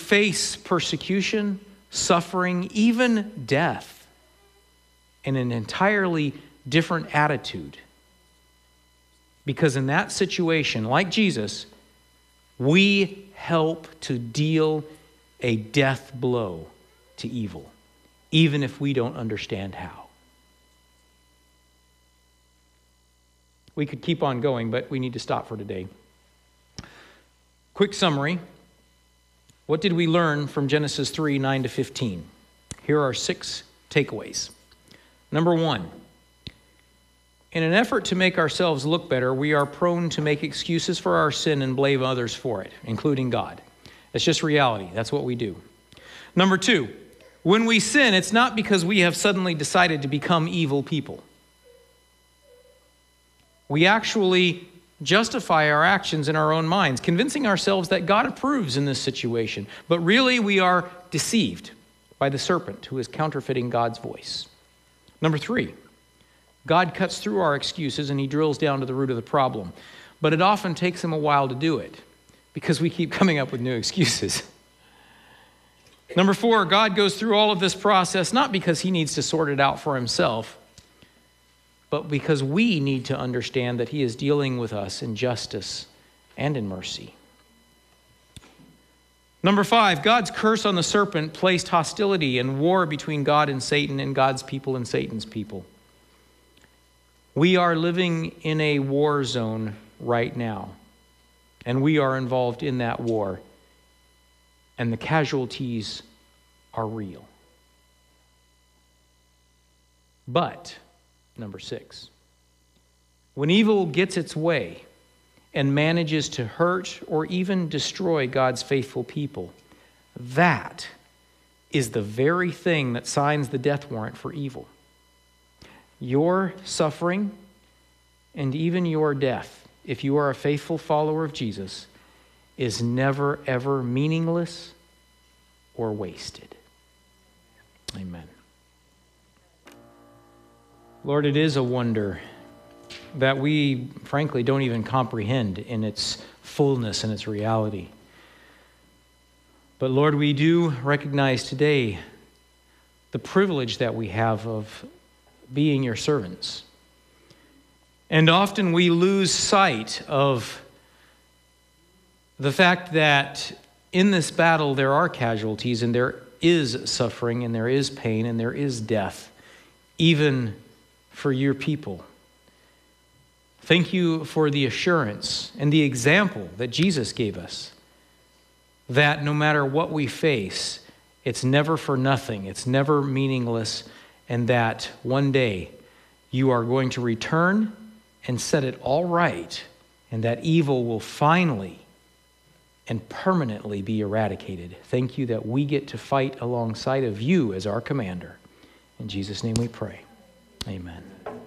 face persecution, suffering, even death in an entirely different attitude. Because in that situation, like Jesus, we help to deal a death blow to evil, even if we don't understand how. We could keep on going, but we need to stop for today. Quick summary. What did we learn from Genesis 3, 9 to 15? Here are 6 takeaways. Number 1, in an effort to make ourselves look better, we are prone to make excuses for our sin and blame others for it, including God. It's just reality. That's what we do. Number 2, when we sin, it's not because we have suddenly decided to become evil people. We actually justify our actions in our own minds, convincing ourselves that God approves in this situation. But really, we are deceived by the serpent who is counterfeiting God's voice. Number 3, God cuts through our excuses and he drills down to the root of the problem. But it often takes him a while to do it because we keep coming up with new excuses. Number 4, God goes through all of this process not because he needs to sort it out for himself, but because we need to understand that he is dealing with us in justice and in mercy. Number 5, God's curse on the serpent placed hostility and war between God and Satan and God's people and Satan's people. We are living in a war zone right now, and we are involved in that war, and the casualties are real. But, number 6, when evil gets its way and manages to hurt or even destroy God's faithful people, that is the very thing that signs the death warrant for evil. Your suffering and even your death, if you are a faithful follower of Jesus, is never, ever meaningless or wasted. Amen. Lord, it is a wonder that we, frankly, don't even comprehend in its fullness and its reality. But Lord, we do recognize today the privilege that we have of being your servants. And often we lose sight of the fact that in this battle there are casualties and there is suffering and there is pain and there is death, even for your people. Thank you for the assurance and the example that Jesus gave us, that no matter what we face, it's never for nothing, it's never meaningless, and that one day you are going to return and set it all right, and that evil will finally and permanently be eradicated. Thank you that we get to fight alongside of you as our commander. In Jesus' name we pray. Amen.